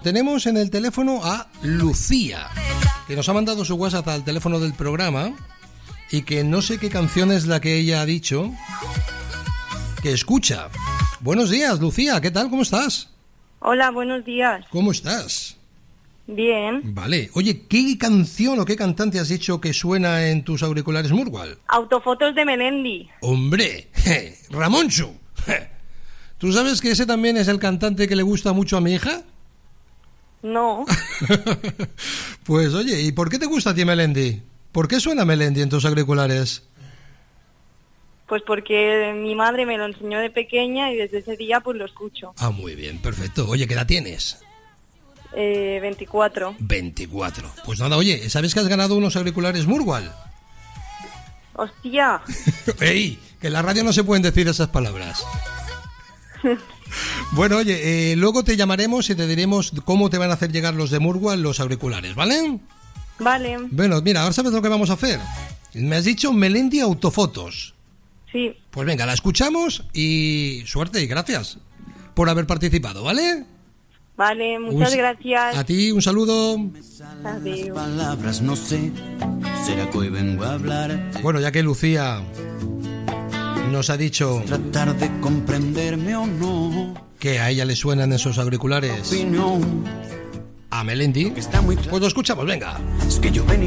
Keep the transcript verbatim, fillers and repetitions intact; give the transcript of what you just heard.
Tenemos en el teléfono a Lucía, que nos ha mandado su WhatsApp al teléfono del programa y que no sé qué canción es la que ella ha dicho que escucha. Buenos días, Lucía, ¿qué tal? ¿Cómo estás? Hola, buenos días. ¿Cómo estás? Bien. Vale. Oye, ¿qué canción o qué cantante has dicho que suena en tus auriculares Murgual? Autofotos de Melendi. ¡Hombre! Je, ¡Ramoncho! Je. ¿Tú sabes que ese también es el cantante que le gusta mucho a mi hija? No. Pues oye, ¿y por qué te gusta a ti Melendi? ¿Por qué suena Melendi en tus auriculares? Pues porque mi madre me lo enseñó de pequeña y desde ese día pues lo escucho. Ah, muy bien, perfecto. Oye, ¿qué edad tienes? Eh, veinticuatro. veinticuatro. Pues nada, oye, ¿sabes que has ganado unos auriculares Murgual? ¡Hostia! ¡Ey! Que en la radio no se pueden decir esas palabras. Bueno, oye, eh, luego te llamaremos y te diremos cómo te van a hacer llegar los de Murgual los auriculares, ¿vale? Vale. Bueno, mira, ahora sabes lo que vamos a hacer. Me has dicho Melendi Autofotos. Sí. Pues venga, la escuchamos y suerte y gracias por haber participado, ¿vale? Vale, muchas un, gracias. A ti, un saludo. Adiós. Palabras, no sé, será que hoy vengo a hablar. Bueno, ya que Lucía nos ha dicho Tratar de comprenderme o no. Que a ella le suenan esos auriculares Opinión. a Melendi, Está muy claro. pues lo escuchamos, venga. Es que yo venía